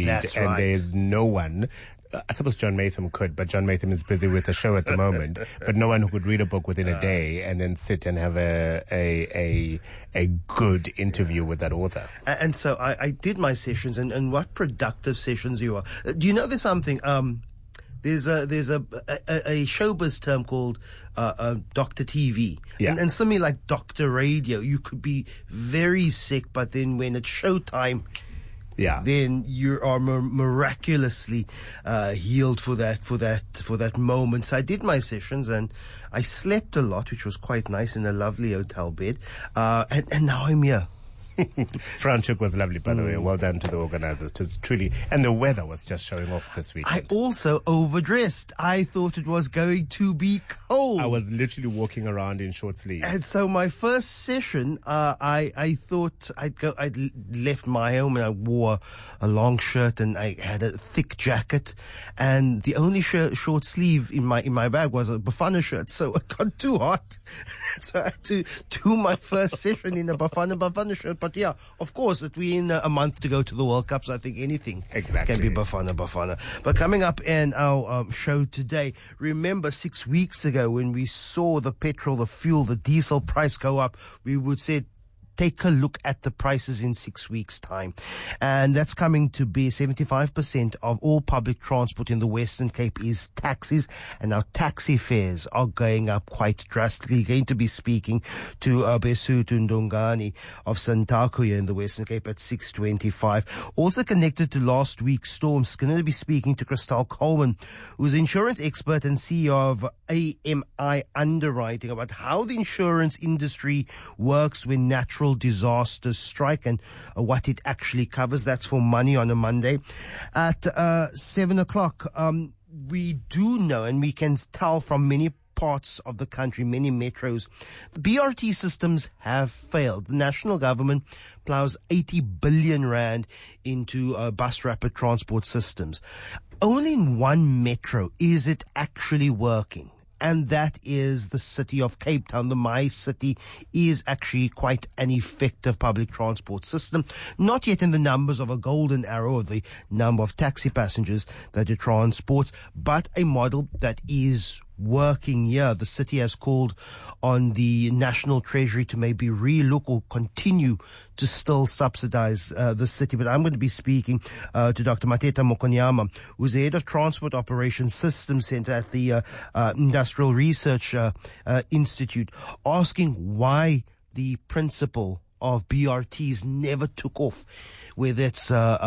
read. That's and right. there's no one. I suppose John Matham could, but John Matham is busy with a show at the moment. But no one who could read a book within a day and then sit and have a good interview with that author. And so I did my sessions, and what productive sessions you are. Do you know there's something? There's a showbiz term called Dr. TV, Yeah. and something like Dr. Radio. You could be very sick, but then when it's showtime, then you are miraculously healed for that moment. So I did my sessions, and I slept a lot, which was quite nice in a lovely hotel bed. And now I'm here. Franschhoek was lovely, by the way. Well done to the organizers. It was truly, and the weather was just showing off this weekend. I also overdressed. I thought it was going to be cold. I was literally walking around in short sleeves. And so my first session, I thought I'd left my home and I wore a long shirt and I had a thick jacket, and the only short sleeve in my bag was a Bafana shirt. So it got too hot. So I had to do my first session in a Bafana shirt. But yeah, of course, we're in a month to go to the World Cup, so I think anything can be Bafana. But coming up in our show today, remember 6 weeks ago when we saw the petrol, the fuel, the diesel price go up, we would say, take a look at the prices in 6 weeks' time. And that's coming to be 75% of all public transport in the Western Cape is taxis, and our taxi fares are going up quite drastically. Going to be speaking to Besutu Ndongani of Santakuya in the Western Cape at 6:25. Also connected to last week's storms, going to be speaking to Christelle Coleman, who's an insurance expert and CEO of AMI Underwriting, about how the insurance industry works when natural disasters strike and what it actually covers. That's for Money on a Monday. At 7 o'clock, we do know, and we can tell from many parts of the country, many metros, the BRT systems have failed. The national government plows 80 billion rand into bus rapid transport systems. Only in one metro is it actually working, and that is the city of Cape Town. The My City is actually quite an effective public transport system. Not yet in the numbers of a Golden Arrow, or the number of taxi passengers that it transports, but a model that is working here. The city has called on the National Treasury to maybe relook or continue to still subsidize the city. But I'm going to be speaking to Dr. Mateta Mokonyama, who's the head of Transport Operations Systems Center at the Industrial Research Institute, asking why the principle of BRTs never took off, whether it's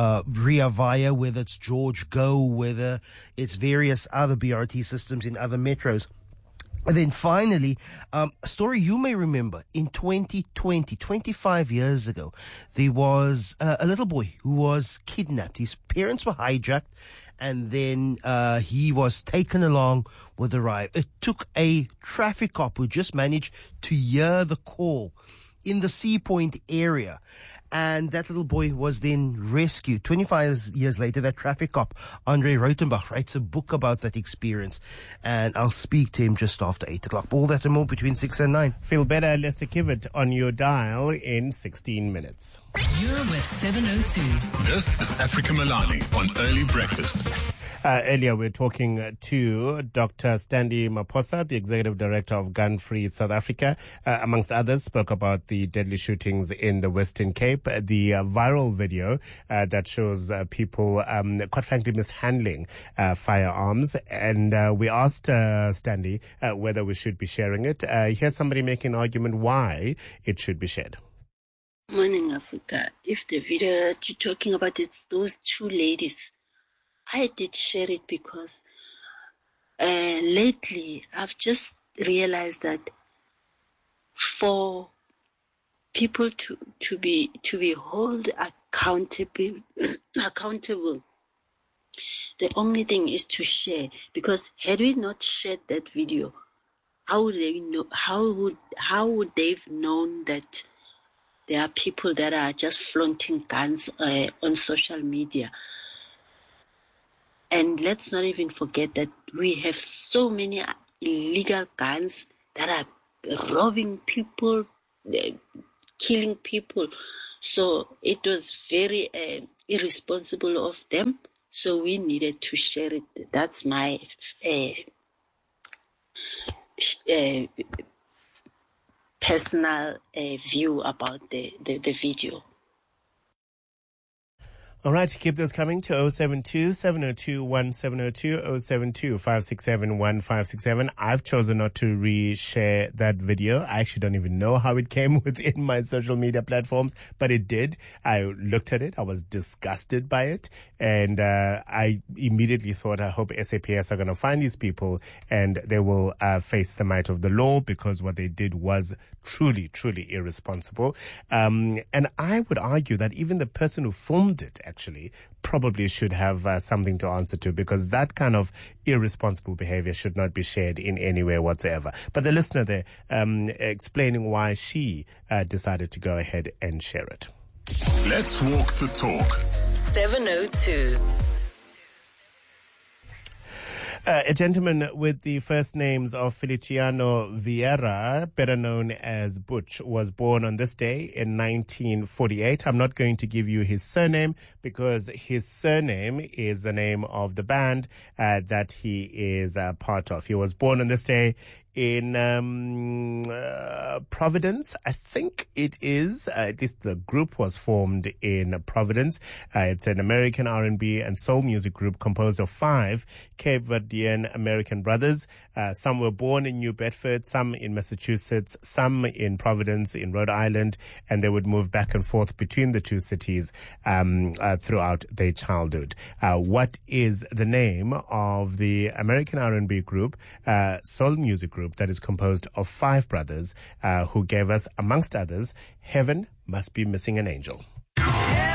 Ria Vaya, whether it's George Go, whether it's various other BRT systems in other metros. And then finally, a story you may remember, in 2020, 25 years ago, there was a little boy who was kidnapped. His parents were hijacked, and then he was taken along with the ride. It took a traffic cop who just managed to hear the call in the Sea Point area, and that little boy was then rescued. 25 years later, that traffic cop, Andre Rautenbach, writes a book about that experience, and I'll speak to him just after 8 o'clock. All that and more between 6 and 9. Feel better, Lester Kivet, on your dial in 16 minutes. You're with 702. This is Africa Milani on Early Breakfast. Earlier, we were talking to Dr. Stanley Maposa, the Executive Director of Gun Free South Africa, amongst others, spoke about the deadly shootings in the Western Cape, the viral video that shows people, quite frankly, mishandling firearms. And we asked Stanley whether we should be sharing it. Here's somebody making an argument why it should be shared. Morning, Africa. If the video that you're talking about, it's those two ladies. I did share it because lately I've just realized that for people to be held accountable, the only thing is to share. Because had we not shared that video, how would they know? How would they've known that there are people that are just flaunting guns on social media? And let's not even forget that we have so many illegal guns that are robbing people, killing people. So it was very irresponsible of them. So we needed to share it. That's my personal view about the video. All right, keep those coming to 072-702-1702, 072-567-1567. I've chosen not to reshare that video. I actually don't even know how it came within my social media platforms, but it did. I looked at it. I was disgusted by it. And I immediately thought, I hope SAPS are going to find these people and they will face the might of the law, because what they did was truly, truly irresponsible. And I would argue that even the person who filmed it actually probably should have something to answer to, because that kind of irresponsible behavior should not be shared in any way whatsoever. But the listener there explaining why she decided to go ahead and share it. Let's walk the talk. 702. A gentleman with the first names of Feliciano Vieira, better known as Butch, was born on this day in 1948. I'm not going to give you his surname because his surname is the name of the band that he is part of. He was born on this day in Providence, I think it is. At least the group was formed in Providence. It's an American R&B and soul music group composed of 5 Cape Verdean American brothers. Some were born in New Bedford, some in Massachusetts, some in Providence, in Rhode Island, and they would move back and forth between the two cities throughout their childhood. What is the name of the American R&B group, soul music group, that is composed of 5 brothers who gave us, amongst others, Heaven Must Be Missing an Angel?